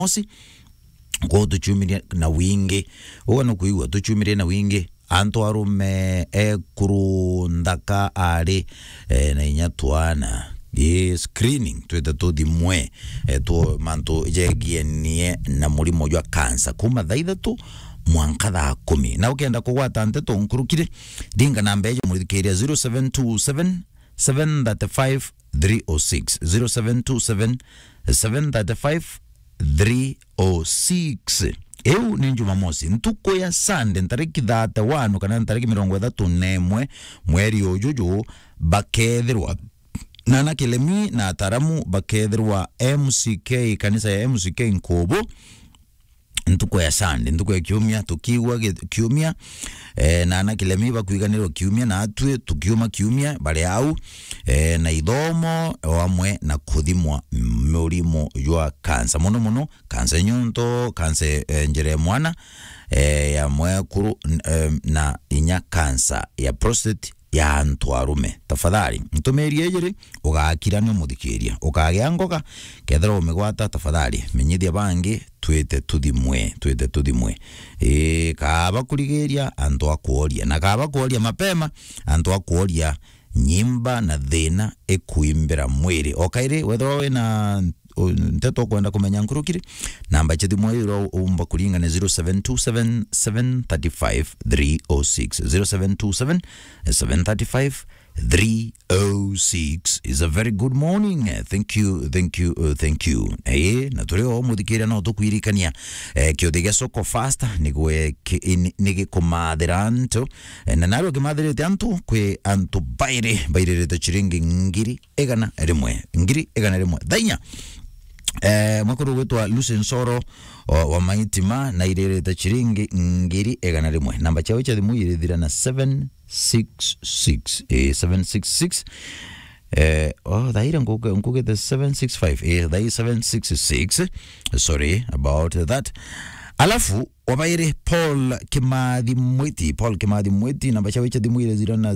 mosi ko tuchumire na wingi ogana kuigwa tuchumire na wingi anto arume kuru ndaka ari na inyatwana screening tweta tudi mwe to manto jegienie na mulimo jwa kansa kuma thaitha tu mwanka thaa 10 na ukenda kugwata nteto nkurukire dinga namba ejo mulikeria 0727 735 306 0727 735 306. Eu ni Jumamosi ntuko ya Sunday ntariki 31 kana ntariki 31 mweri ojuju bakethirwa nana Kilemi na Ataramu bakethirwa MCK kanisa ya MCK Nkobo ntuko ya Sunday ntuko ya kiumia tukiwa kiumia nana Kilemi bakuiganirwa kiumia na atwe tukiuma kiumia bale au na idhomo wamwe na kuthimwa murimo jwa kansa muno kansa nyunto kansa njere mwana ya mwekuru na inya kansa ya prostate ya antwarume tafadhali ntumerie ejere ugakirana muthikiria ukagiangoka kethera umegwata tafadhali menyithia bangi twete tuthimwe kaba kurigeria anto akuoria na kaba kuoria mapema anto akuoria nyimba na thina ekuimbira mwiri okaire wetho na nteto kwenda kumenya nkurukire namba chithimwe iro umba kuringa na 0727 735 306 0727 735 306 is a very good morning. Thank you. Na tuleo muthikira no tukwirikania kiothiga soko fast nigwe nigi kumadhiranto na naro kimadhirite antu kwe antu baire to chiringi ngiri egana rimwe thainya mwakuru wetwa Lucien Soro wa maitima na irereta chiringi ngiri egana rimwe namba chawe cha thimu irithira na 766 daira nguge the 765 that is 766 sorry about that. Alafu wabaire Paul Kimathi Mwiti namba chawe cha thimu irithira na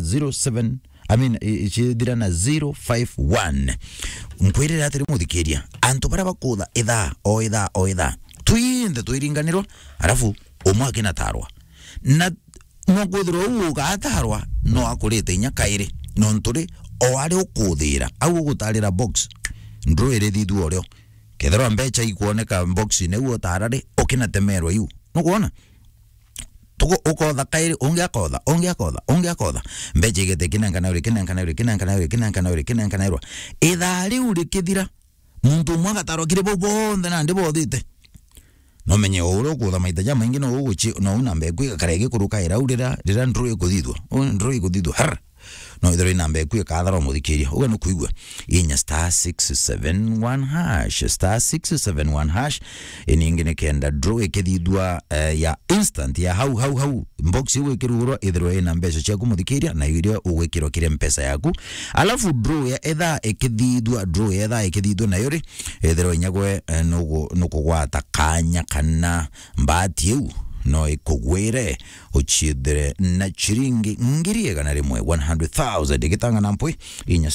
051 nkwirira atiri muthikiria antu bara bakutha itha twinde twiringanirwa alafu umwake na tarwa na no kwithirwa ugatarwa no akurite inya kaire no nturi o ari ukuthira au gutarira box ndro ere thidu oryo kethera mbecha ikuoneka box ne uotarare okinatemerwa yu no kuona tuko ukotha kairi ongiakodha mbeje igete kinankanawire ithari uri kithira muntu mwaga tarokire bobonthe na ndibo thite no menye uro kutha maita jama ingi no uguchi no una mbegwe karege kuruka iraurira rira ndro ikuthithwa har no idhoro inambe kuye kathara muthikiria uga no kuigwa inya *671# *671# iningine kenda draw ikithithwa ya instant ya hau box iwe kiruro idhoro ina mbeca ciaku muthikiria na irio ugwikirwa kire mpesa yaku alafu draw ya etha ikithithwa na yori idhoro inyagwe no kugwata kanya kana mbati eu no ikugwire uchidire na chiringi ngiri egana rimwe 100,000 igitanga nampwe inya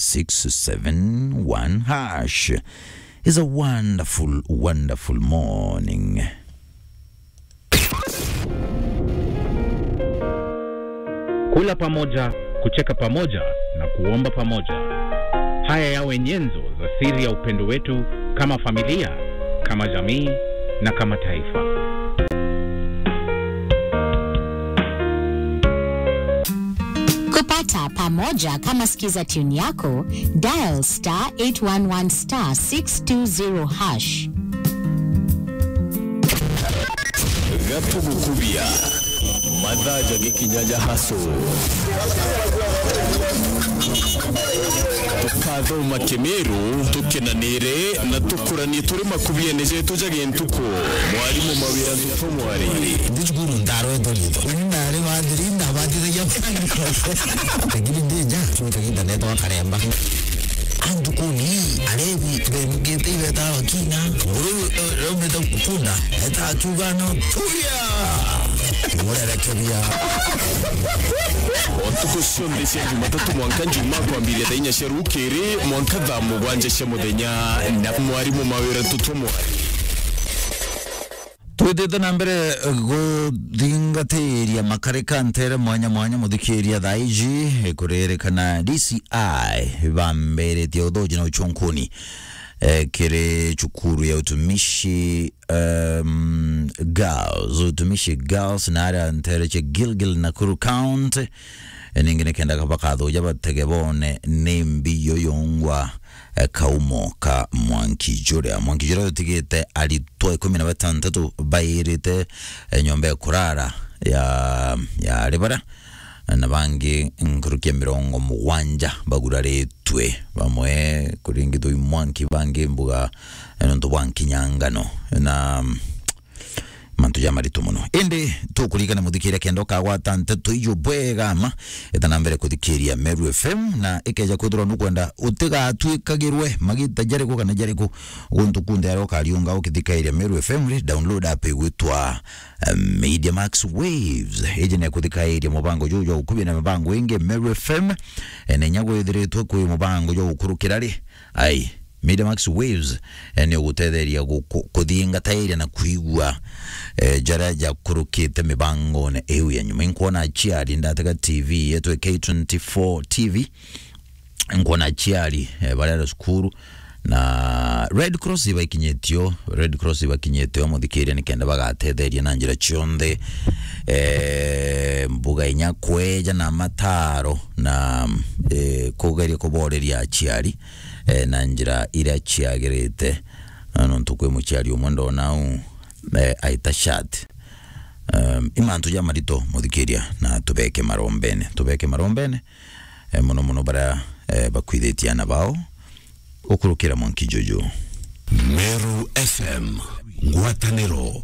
*671# is a wonderful morning. Kula pamoja, kucheka pamoja na kuomba pamoja. Haya yawe nyenzo za siri ya upendo wetu kama familia, kama jamii na kama taifa. Kupata pamoja kama skiza tune yako, dial *811 *620#. Gatugukubia madhaja gikinyaja haso tukatho makemeru tukenanire na tukurani turi makubie neje tujage ntuko mwalimu mawira ntumwari ndijuguru ndaro ndolito ndare wadirinda badire yakandiko tegiri ndeja tukaginda neto akaremba andukuni alevi tubemugete ibeta wakina nguru rometa kukunda eta chugano tuya ngora rakabia otukushonde cya Jumatatu mwanka njuma kwambire dainya sherukere mwanka dhamugwanje shemudenya na mwarimu mawira tutumwari Twitete na mbere guthingatĩria makareka ntere mwanya mwanya muthikiria thaiji kurerekana DCI bamberetie uthoji na uchonkuni kire chukuru ya utumishi girls na ara ntere che Gilgil Nakuru County ningine kenda kabakatho bategebone nembi yoyongwa kaumo ka Mwankijura utigite alitwa 16 bayirite nyombe kurara ya ribara na bangi nkurukia mirongo muwanja baguraretwe bamwe kuringitho imwanki bangi mbuga ndo banki nyangano na mantu ya marito muno ende tukurikana muthikira kendo kagwata nteto iyo bwegama etanambere kuthikiria Meru FM na ikeja kuthura nukwenda utiga twikagirwe magita jariko kana jariko guntu kunde aro kaliunga ukithikairia Meru FM re download app gwitwa Media Max Waves ejene kuthikairia mubango jojo ukubye na mubango inge Meru FM enenyago ithiritwe ku mubango jo ukurukira ri ai Media Max Waves ene ugutetheria kuthinga tairia na kuigua jaraja kurukite mibango na ewe ya nyuma nkuona chiari ndataka TV yetu K24 TV nkuona chiari balera skuru na Red Cross ibakinyetio muthikiria nikenda bagatetheria na njira chionde mbuga inya kweja na mataro na kugeria kuboreria chiari na njira ira chiagirite nontu kwe muchiari omondo nau aita shat imantu ya marito muthikiria na tubeke marombene muno bara bakwithitia na bao okurukira Mwankijojo Meru FM ngwataniro